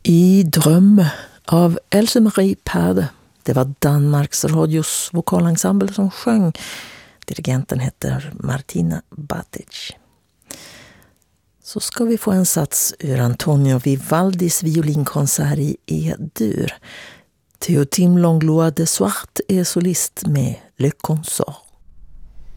I dröm av Else Marie Perde. Det var Danmarks radios vokalensemble som sjöng. Dirigenten heter Martina Batic. Så ska vi få en sats ur Antonio Vivaldis violinkonsert i E-dur. Théotime Langlois de Swart är solist med Le Consort.